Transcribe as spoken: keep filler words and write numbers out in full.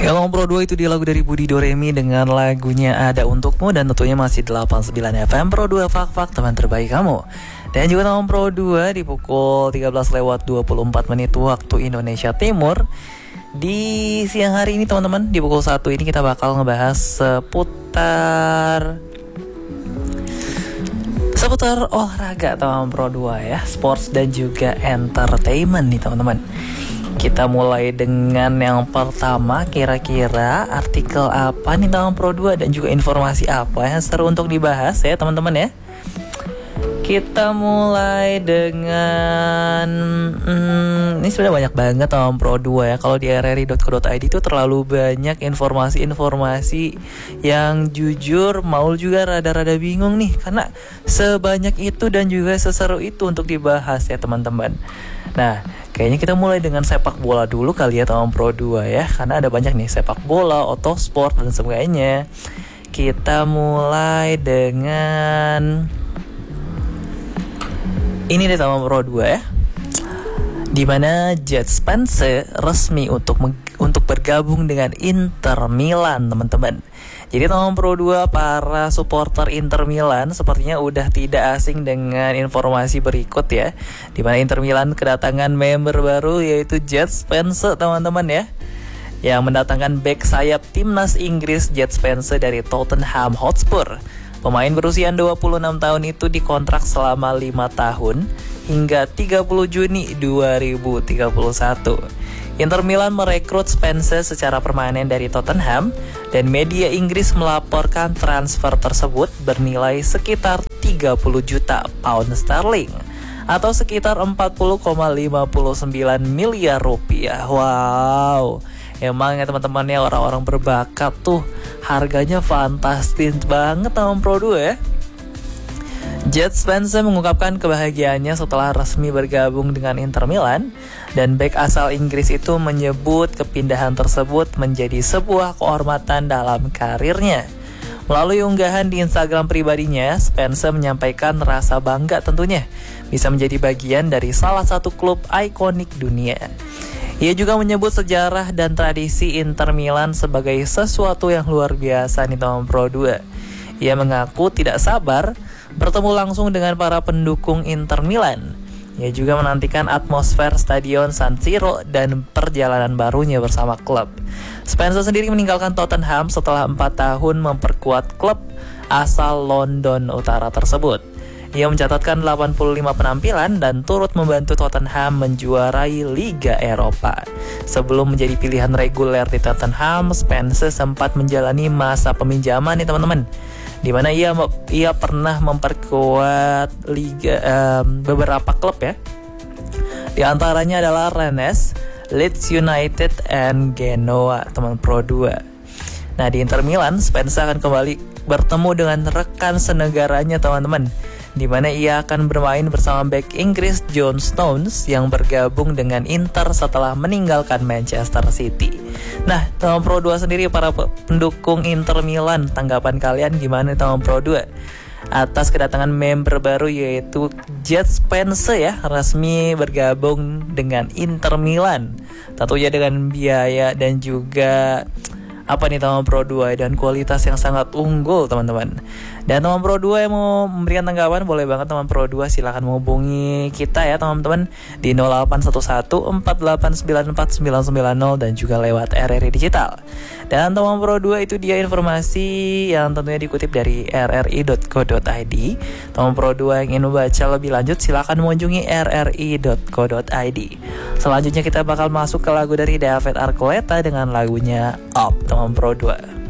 Elong Pro dua itu dia lagu dari Budi Doremi dengan lagunya Ada Untukmu. Dan tentunya masih delapan puluh sembilan F M Pro dua Fak-Fak, teman terbaik kamu. Dan juga Elong Pro dua di pukul tiga belas lewat dua puluh empat menit waktu Indonesia Timur. Di siang hari ini teman-teman, di pukul satu ini kita bakal ngebahas seputar Seputar olahraga teman Pro dua ya, sports dan juga entertainment nih teman-teman. Kita mulai dengan yang pertama, kira-kira artikel apa nih teman Pro dua dan juga informasi apa yang seru untuk dibahas ya teman-teman ya. Kita mulai dengan hmm, ini sebenarnya banyak banget teman Pro dua ya. Kalau di r r i dot co dot i d itu terlalu banyak informasi-informasi yang jujur Maul juga rada-rada bingung nih, karena sebanyak itu dan juga seseru itu untuk dibahas ya teman-teman. Nah, kayaknya kita mulai dengan sepak bola dulu kali ya teman Pro dua ya, karena ada banyak nih sepak bola, otosport dan sebagainya. Kita mulai dengan ini deh teman Pro dua ya, dimana Jed Spence resmi untuk untuk bergabung dengan Inter Milan teman-teman. Jadi teman Pro dua, para supporter Inter Milan sepertinya udah tidak asing dengan informasi berikut ya, dimana Inter Milan kedatangan member baru yaitu Jed Spence teman-teman ya, yang mendatangkan bek sayap timnas Inggris Jed Spence dari Tottenham Hotspur. Pemain berusia dua puluh enam tahun itu dikontrak selama lima tahun hingga tiga puluh Juni dua ribu tiga puluh satu. Inter Milan merekrut Spence secara permanen dari Tottenham, dan media Inggris melaporkan transfer tersebut bernilai sekitar tiga puluh juta pound sterling atau sekitar empat puluh koma lima sembilan miliar rupiah. Wow, emang ya teman-teman ya, orang-orang berbakat tuh harganya fantastis banget teman Pro dua ya. Jed Spence mengungkapkan kebahagiaannya setelah resmi bergabung dengan Inter Milan, dan bek asal Inggris itu menyebut kepindahan tersebut menjadi sebuah kehormatan dalam karirnya. Melalui unggahan di Instagram pribadinya, Spence menyampaikan rasa bangga tentunya bisa menjadi bagian dari salah satu klub ikonik dunia. Ia juga menyebut sejarah dan tradisi Inter Milan sebagai sesuatu yang luar biasa nih teman Pro dua. Ia mengaku tidak sabar bertemu langsung dengan para pendukung Inter Milan. Ia juga menantikan atmosfer Stadion San Siro dan perjalanan barunya bersama klub. Spence sendiri meninggalkan Tottenham setelah empat tahun memperkuat klub asal London Utara tersebut. Ia mencatatkan delapan puluh lima penampilan dan turut membantu Tottenham menjuarai Liga Eropa. Sebelum menjadi pilihan reguler di Tottenham, Spence sempat menjalani masa peminjaman nih teman-teman, di mana ia ia pernah memperkuat liga um, beberapa klub ya. Di antaranya adalah Rennes, Leeds United, and Genoa teman Pro dua. Nah, di Inter Milan, Spence akan kembali bertemu dengan rekan senegaranya teman-teman, di mana ia akan bermain bersama bek Inggris John Stones yang bergabung dengan Inter setelah meninggalkan Manchester City. Nah, teman Pro dua sendiri, para pendukung Inter Milan, tanggapan kalian gimana teman Pro dua atas kedatangan member baru yaitu Jed Spence ya, resmi bergabung dengan Inter Milan, tentunya dengan biaya dan juga apa nih teman Pro dua dan kualitas yang sangat unggul teman-teman. Dan teman Pro dua yang mau memberikan tanggapan, boleh banget teman Pro dua silahkan menghubungi kita ya teman-teman di nol delapan satu satu empat delapan sembilan empat sembilan sembilan nol dan juga lewat R R I Digital. Dan teman Pro dua itu dia informasi yang tentunya dikutip dari r r i dot co dot i d. Teman Pro dua yang ingin membaca lebih lanjut silahkan mengunjungi r r i dot co dot i d. Selanjutnya kita bakal masuk ke lagu dari David Archuleta dengan lagunya Up teman Pro dua.